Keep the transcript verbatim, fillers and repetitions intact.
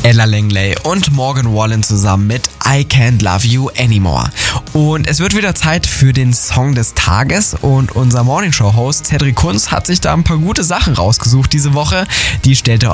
Ella Langley und Morgan Wallen zusammen mit I Can't Love You Anymore. Und es wird wieder Zeit für den Song des Tages und unser Morningshow-Host Cedric Kunz hat sich da ein paar gute Sachen rausgesucht diese Woche. Die stellt er